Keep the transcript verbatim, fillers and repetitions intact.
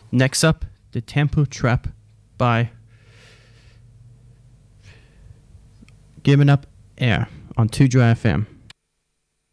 Next up, the Tempo Trap by Giving Up Air on Two Dry F M.